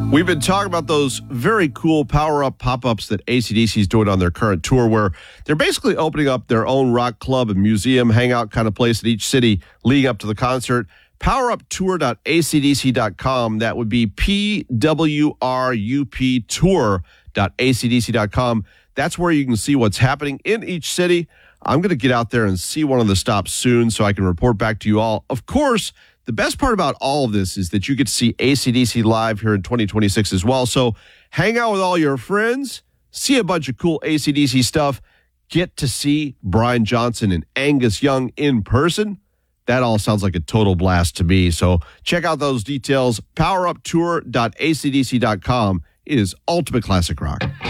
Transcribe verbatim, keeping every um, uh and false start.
We've been talking about those very cool power-up pop-ups that A C D C is doing on their current tour, where they're basically opening up their own rock club and museum hangout kind of place at each city leading up to the concert. power up tour dot a c d c dot com. That would be P W R U P tour dot a c d c dot com. That's where you can see what's happening in each city. I'm going to get out there and see one of the stops soon so I can report back to you all. Of course, the best part about all of this is that you get to see A C D C live here in twenty twenty-six as well. So hang out with all your friends, see a bunch of cool A C D C stuff, get to see Brian Johnson and Angus Young in person. That all sounds like a total blast to me. So check out those details. power up tour dot a c d c dot com is Ultimate Classic Rock.